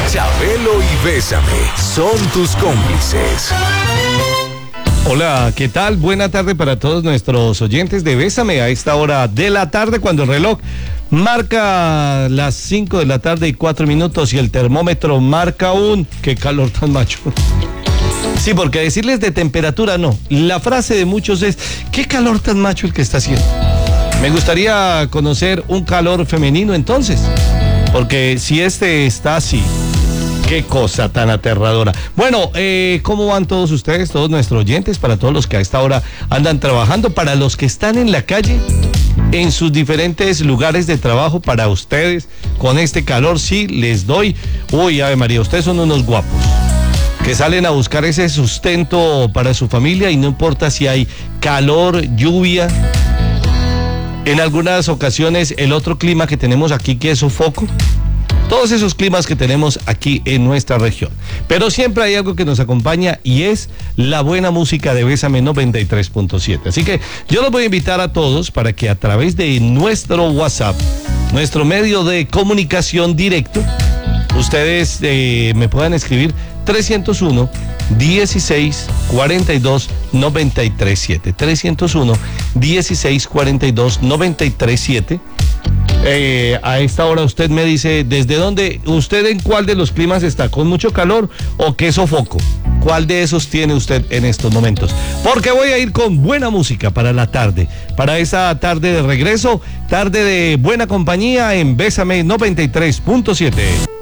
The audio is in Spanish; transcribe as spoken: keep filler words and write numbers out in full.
Chabelo y Bésame son tus cómplices. Hola, ¿qué tal? Buena tarde para todos nuestros oyentes de Bésame a esta hora de la tarde, cuando el reloj marca las cinco de la tarde y cuatro minutos y el termómetro marca un... ¡Qué calor tan macho! Sí, porque decirles de temperatura no. La frase de muchos es: ¡qué calor tan macho el que está haciendo! Me gustaría conocer un calor femenino entonces, porque si este está así, qué cosa tan aterradora. Bueno, eh, ¿cómo van todos ustedes, todos nuestros oyentes, para todos los que a esta hora andan trabajando, para los que están en la calle, en sus diferentes lugares de trabajo, para ustedes, con este calor, sí, les doy, uy, Ave María, ustedes son unos guapos, que salen a buscar ese sustento para su familia y no importa si hay calor, lluvia, en algunas ocasiones el otro clima que tenemos aquí que es sofoco. Todos esos climas que tenemos aquí en nuestra región. Pero siempre hay algo que nos acompaña y es la buena música de Bésame noventa y tres punto siete. Así que yo los voy a invitar a todos para que a través de nuestro WhatsApp, nuestro medio de comunicación directo, ustedes eh, me puedan escribir trescientos uno, dieciséis, cuarenta y dos, noventa y tres siete. trescientos uno, dieciséis, cuarenta y dos, noventa y tres siete. Eh, a esta hora usted me dice desde dónde, usted en cuál de los climas está, con mucho calor o qué sofoco, cuál de esos tiene usted en estos momentos, porque voy a ir con buena música para la tarde, para esa tarde de regreso, tarde de buena compañía en Bésame noventa y tres punto siete.